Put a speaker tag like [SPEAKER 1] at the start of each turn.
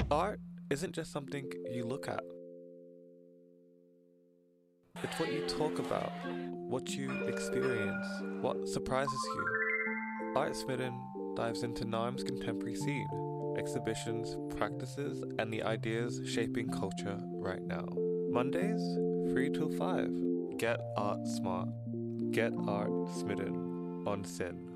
[SPEAKER 1] Art isn't just something you look at, it's what you talk about, what you experience, what surprises you. Art Smitten dives into Naarm's contemporary scene, exhibitions, practices, and the ideas shaping culture right now. Mondays, 3 till 5. Get art smart. Get art smitten on Sin.